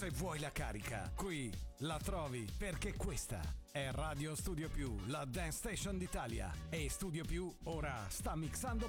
Se vuoi la carica, qui la trovi, perché questa è Radio Studio Più, la dance station d'Italia. E Studio Più ora sta mixando